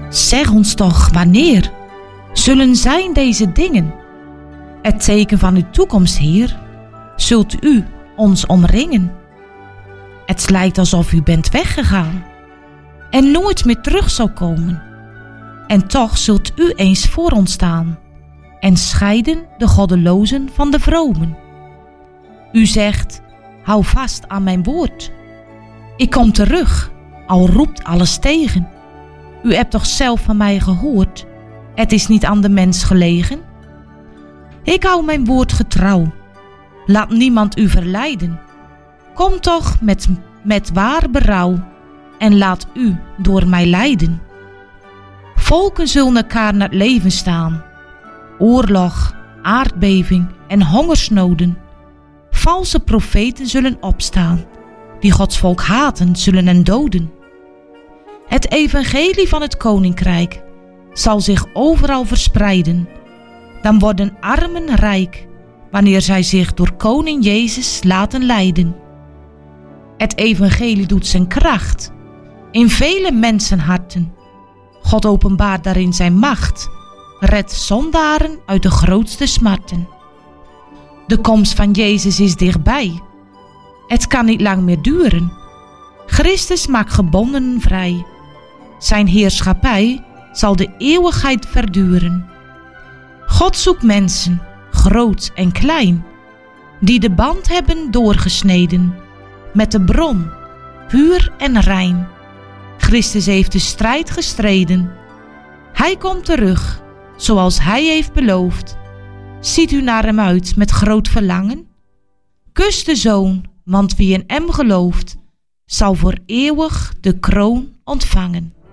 Zeg ons toch wanneer zullen zijn deze dingen? Het teken van uw toekomst, Heer, zult u ons omringen. Het lijkt alsof u bent weggegaan en nooit meer terug zal komen. En toch zult u eens voor ons staan en scheiden de goddelozen van de vromen. U zegt, hou vast aan mijn woord. Ik kom terug, al roept alles tegen. U hebt toch zelf van mij gehoord, het is niet aan de mens gelegen. Ik hou mijn woord getrouw, laat niemand u verleiden. Kom toch met waar berouw en laat u door mij leiden. Volken zullen elkaar naar het leven staan. Oorlog, aardbeving en hongersnoden. Valse profeten zullen opstaan, die Gods volk haten zullen en doden. Het evangelie van het koninkrijk zal zich overal verspreiden. Dan worden armen rijk, wanneer zij zich door koning Jezus laten leiden. Het evangelie doet zijn kracht in vele mensenharten. God openbaart daarin zijn macht, redt zondaren uit de grootste smarten. De komst van Jezus is dichtbij. Het kan niet lang meer duren. Christus maakt gebondenen vrij. Zijn heerschappij zal de eeuwigheid verduren. God zoekt mensen, groot en klein, die de band hebben doorgesneden met de bron, puur en rein. Christus heeft de strijd gestreden. Hij komt terug, zoals hij heeft beloofd. Ziet u naar hem uit met groot verlangen? Kus de Zoon, want wie in hem gelooft, zal voor eeuwig de kroon ontvangen.